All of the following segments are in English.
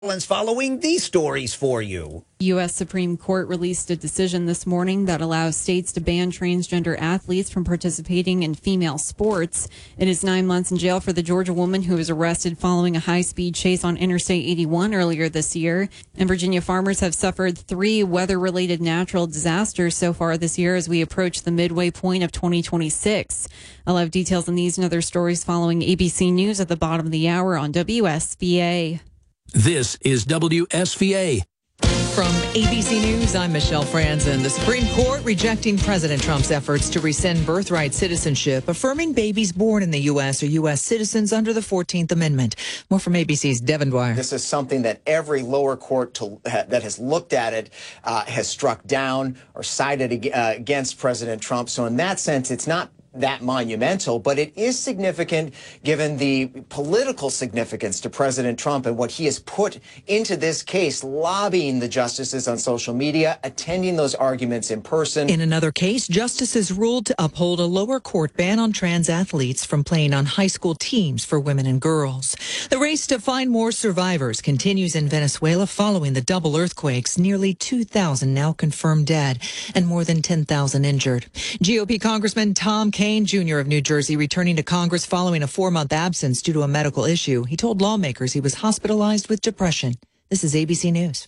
Following these stories for you. U.S. Supreme Court released a decision this morning that allows states to ban transgender athletes from participating in female sports. It is 9 months in jail for the Georgia woman who was arrested following a high-speed chase on Interstate 81 earlier this year. And Virginia farmers have suffered 3 weather-related natural disasters so far this year as we approach the midway point of 2026. I'll have details on these and other stories following ABC News at the bottom of the hour on WSVA. This is WSVA. From ABC News, I'm Michelle Franzen. The Supreme Court rejecting President Trump's efforts to rescind birthright citizenship, affirming babies born in the U.S. are U.S. citizens under the 14th Amendment. More from ABC's Devin Dwyer. This is something that every lower court that has looked at it has struck down or sided against President Trump. So in that sense, it's not that monumental, but it is significant given the political significance to President Trump and what he has put into this case, lobbying the justices on social media, attending those arguments in person. In another case, justices ruled to uphold a lower court ban on trans athletes from playing on high school teams for women and girls. The race to find more survivors continues in Venezuela following the double earthquakes. Nearly 2,000 now confirmed dead and more than 10,000 injured. GOP Congressman Tom Kaine Jr. of New Jersey returning to Congress following a 4-month absence due to a medical issue. He told lawmakers he was hospitalized with depression. This is ABC News.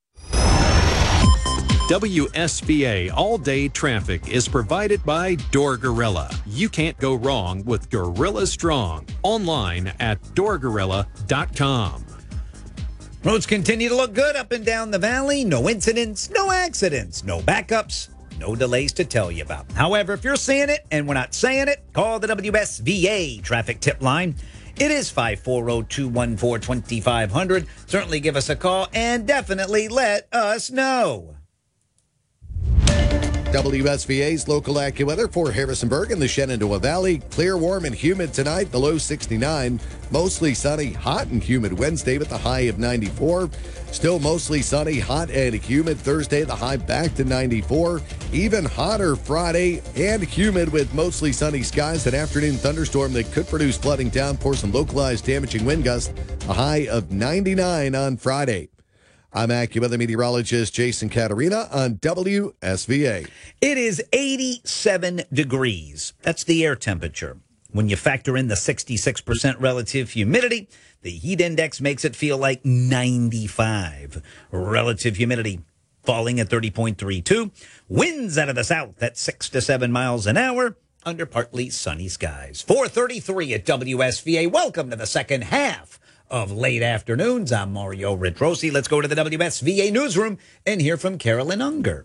WSVA all-day traffic is provided by Door Gorilla. You can't go wrong with Gorilla Strong. Online at doorgorilla.com. Roads continue to look good up and down the valley. No incidents, no accidents, no backups. No delays to tell you about. However, if you're seeing it and we're not saying it, call the WSVA traffic tip line. It is 540-214-2500. Certainly give us a call and definitely let us know. WSVA's local AccuWeather for Harrisonburg and the Shenandoah Valley. Clear, warm, and humid tonight, the low 69. Mostly sunny, hot and humid Wednesday with the high of 94. Still mostly sunny, hot and humid Thursday, the high back to 94. Even hotter Friday and humid with mostly sunny skies. An afternoon thunderstorm that could produce flooding downpours and localized damaging wind gusts. A high of 99 on Friday. I'm AccuWeather meteorologist Jason Caterina on WSVA. It is 87 degrees. That's the air temperature. When you factor in the 66% relative humidity, the heat index makes it feel like 95. Relative humidity falling at 30.32. Winds out of the south at 6 to 7 miles an hour under partly sunny skies. 4:33 at WSVA. Welcome to the second half of late afternoons. I'm Mario Ritrosi. Let's go to the WSVA newsroom and hear from Carolyn Unger.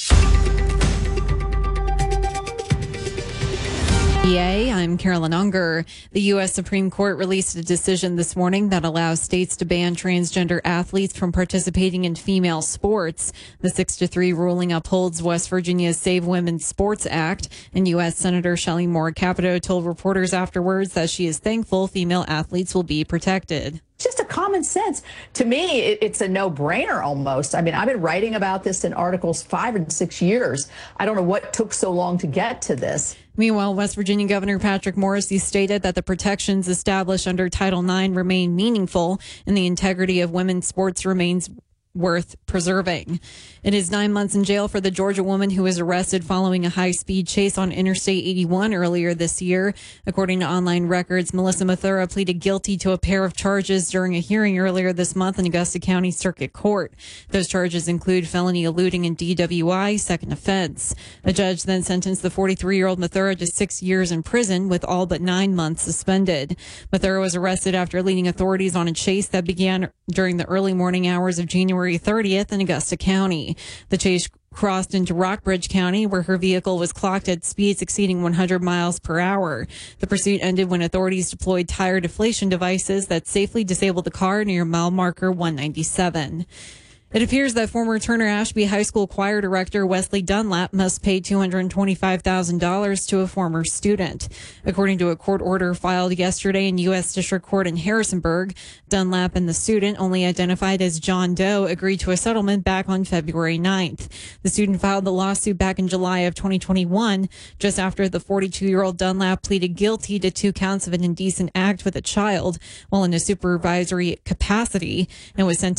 I'm Carolyn Unger. The U.S. Supreme Court released a decision this morning that allows states to ban transgender athletes from participating in female sports. The 6-3 ruling upholds West Virginia's Save Women's Sports Act, and U.S. Senator Shelley Moore Capito told reporters afterwards that she is thankful female athletes will be protected. Just a common sense. To me, it's a no-brainer almost. I mean, I've been writing about this in articles 5 and 6 years. I don't know what took so long to get to this. Meanwhile, West Virginia Governor Patrick Morrisey stated that the protections established under Title IX remain meaningful and the integrity of women's sports remains worth preserving. It is 9 months in jail for the Georgia woman who was arrested following a high-speed chase on Interstate 81 earlier this year. According to online records, Melissa Mathura pleaded guilty to a pair of charges during a hearing earlier this month in Augusta County Circuit Court. Those charges include felony eluding and DWI, second offense. The judge then sentenced the 43-year-old Mathura to 6 years in prison with all but 9 months suspended. Mathura was arrested after leading authorities on a chase that began during the early morning hours of January 30th in Augusta County. The chase crossed into Rockbridge County, where her vehicle was clocked at speeds exceeding 100 miles per hour. The pursuit ended when authorities deployed tire deflation devices that safely disabled the car near mile marker 197. It appears that former Turner Ashby High School choir director Wesley Dunlap must pay $225,000 to a former student. According to a court order filed yesterday in U.S. District Court in Harrisonburg, Dunlap and the student, only identified as John Doe, agreed to a settlement back on February 9th. The student filed the lawsuit back in July of 2021, just after the 42-year-old Dunlap pleaded guilty to 2 counts of an indecent act with a child while in a supervisory capacity and was sent